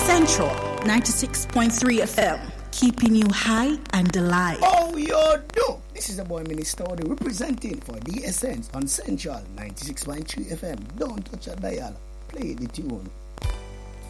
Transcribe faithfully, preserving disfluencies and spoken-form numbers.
Central ninety-six point three F M, keeping you high and alive. Oh, you do. This is the boy Minister representing for D S N on Central ninety-six point three F M. Don't touch a dial. Play the tune.